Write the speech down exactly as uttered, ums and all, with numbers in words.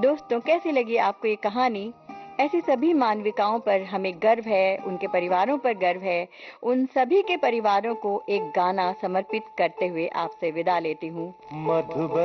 दोस्तों, कैसी लगी आपको ये कहानी? ऐसी सभी मानविकाओं पर हमें गर्व है, उनके परिवारों पर गर्व है। उन सभी के परिवारों को एक गाना समर्पित करते हुए आपसे विदा लेती हूँ। मधुबन